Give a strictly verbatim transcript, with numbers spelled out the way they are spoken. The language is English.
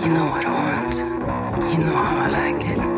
You know what I want. You know how I like it.